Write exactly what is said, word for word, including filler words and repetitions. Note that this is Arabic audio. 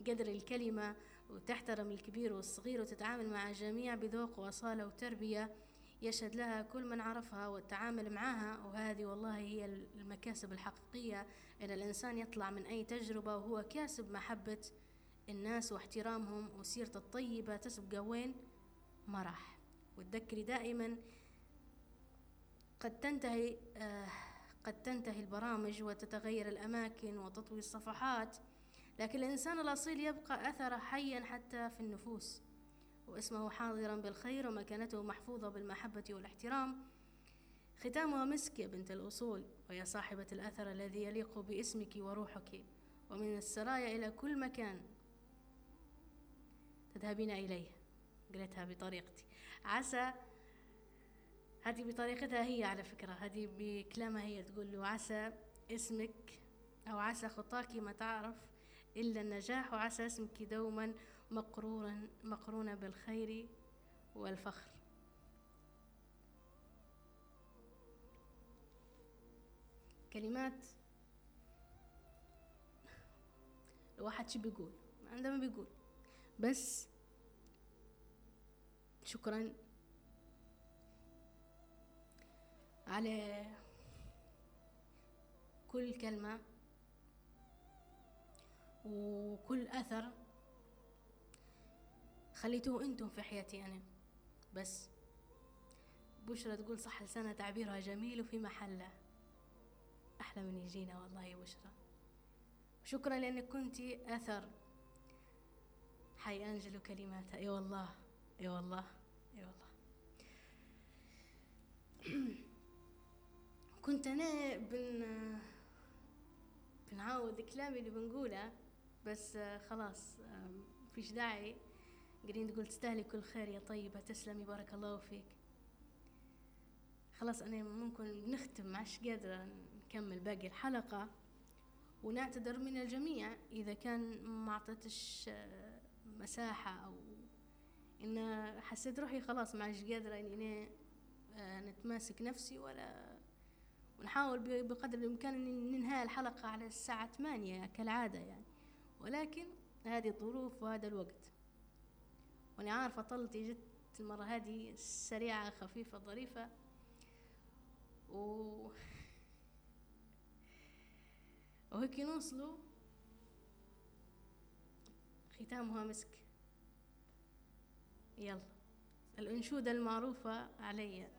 قدر الكلمة وتحترم الكبير والصغير وتتعامل مع الجميع بذوق وأصالة وتربية يشهد لها كل من عرفها والتعامل معها. وهذه والله هي المكاسب الحقيقية، إن الإنسان يطلع من أي تجربة وهو كاسب محبة الناس واحترامهم، وسيرته الطيبة تسبق وين ما راح. وتذكري دائما قد تنتهي آه قد تنتهي البرامج وتتغير الأماكن وتطوي الصفحات، لكن الإنسان الأصيل يبقى أثره حيا حتى في النفوس، واسمه حاضرا بالخير ومكانته محفوظة بالمحبة والاحترام. ختامها مسك يا بنت الأصول، ويا صاحبة الأثر الذي يليق باسمك وروحك، ومن السرايا إلى كل مكان تذهبين إليه. قلتها بطريقتي، عسى هذه بطريقتها هي على فكرة، هذه بكلامها هي تقول له عسى اسمك أو عسى خطاك ما تعرف إلا النجاح، وعسى اسمك دوما مقرورا مقرونا بالخير والفخر. كلمات الواحد شي بيقول عندما بيقول بس شكرا على كل كلمة وكل أثر خليتوه أنتم في حياتي أنا. بس بشرى تقول صح لسانة تعبيرها جميل وفي محله، أحلى من يجينا والله يا بشرى. شكرا لأنك كنتي أثر حي أنجل كلماتها. اي والله اي والله اي والله. كنت أنا بن بنعاود كلامي اللي بنقوله، بس خلاص فيش داعي. قاعدين تقول تستاهلي كل خير يا طيبة، تسلمي بارك الله فيك. خلاص أنا ممكن نختم، معش قادرة نكمل باقي الحلقة، ونعتذر من الجميع إذا كان ما عطيتش مساحة أو إن حسيت روحي خلاص معش قادرة إني أنا نتماسك نفسي، ولا ونحاول بقدر الإمكان أن ننهي الحلقة على الساعة ثمانية كالعادة يعني، ولكن هذه الظروف وهذا الوقت. وأنا عارفة طلتي جت المرة هذه سريعة خفيفة ظريفة، و وهيك نوصلوا ختامها مسك. يلا الأنشودة المعروفة علي.